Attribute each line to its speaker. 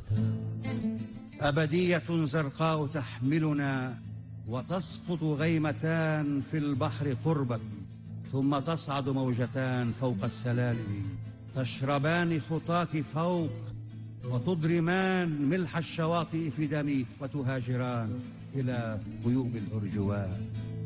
Speaker 1: أبدية زرقاء تحملنا، وتسقط غيمتان في البحر قربك، ثم تصعد موجتان فوق السلالم، تشربان خطاك فوق، وتضرمان ملح الشواطئ في دمي، وتهاجران إلى غيوم الأرجوان.